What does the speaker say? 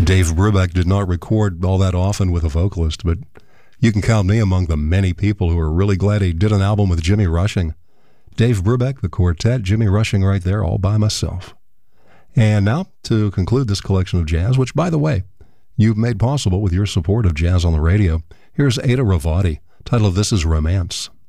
Dave Brubeck did not record all that often with a vocalist, but you can count me among the many people who are really glad he did an album with Jimmy Rushing. Dave Brubeck, the quartet, Jimmy Rushing right there, all by myself. And now, to conclude this collection of jazz, which, by the way, you've made possible with your support of Jazz on the Radio, here's Ada Ravati. Title of this is Romance.